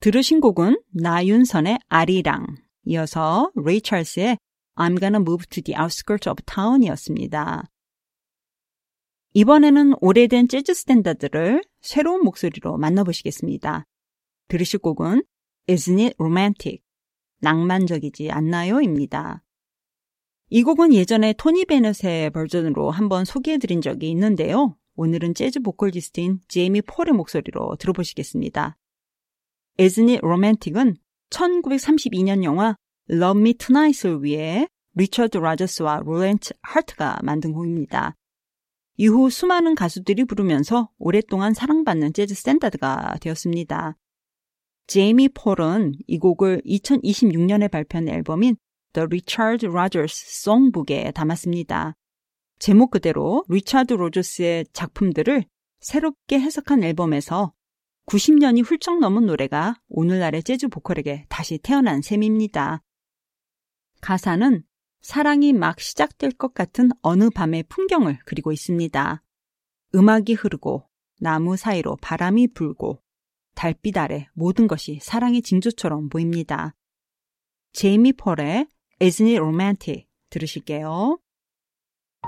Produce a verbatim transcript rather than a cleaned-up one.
들으신 곡은 나윤선의 아리랑, 이어서 레이 찰스의 I'm gonna move to the outskirts of town이었습니다. 이번에는 오래된 재즈 스탠다드를 새로운 목소리로 만나보시겠습니다. 들으실 곡은 Isn't it romantic? 낭만적이지 않나요? 입니다. 이 곡은 예전에 토니 베넷의 버전으로 한번 소개해드린 적이 있는데요. 오늘은 재즈 보컬리스트인 제이미 폴의 목소리로 들어보시겠습니다. Isn't it romantic은 천구백삼십이 년 영화 Love Me Tonight을 위해 리처드 라저스와 로렌츠 하트가 만든 곡입니다. 이후 수많은 가수들이 부르면서 오랫동안 사랑받는 재즈 스탠다드가 되었습니다. 제이미 폴은 이 곡을 이천이십육 년에 발표한 앨범인 The Richard Rogers Songbook에 담았습니다. 제목 그대로 리차드 로저스의 작품들을 새롭게 해석한 앨범에서 구십 년이 훌쩍 넘은 노래가 오늘날의 재즈 보컬에게 다시 태어난 셈입니다. 가사는 사랑이 막 시작될 것 같은 어느 밤의 풍경을 그리고 있습니다. 음악이 흐르고 나무 사이로 바람이 불고 달빛 아래 모든 것이 사랑의 징조처럼 보입니다. 제이미 폴의 Isn't it romantic 들으실게요.